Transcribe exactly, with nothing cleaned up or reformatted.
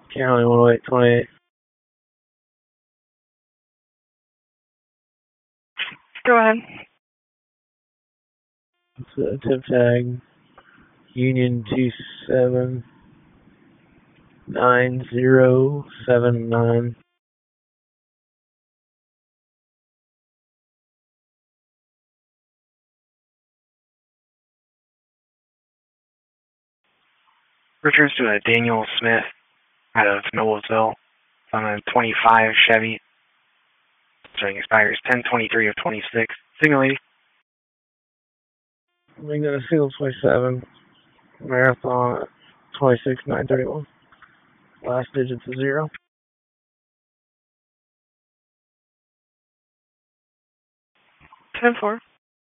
County one oh eight twenty-eight. Go ahead. It's a tip tag. Union two seven nine zero seven nine. Richards to a Daniel Smith out of Noblesville on a twenty-five Chevy. Starting expires ten twenty-three of twenty-six. Signal eighty. We got a single twenty-seven. Marathon twenty-six nine thirty-one. Last digit's a zero. ten four.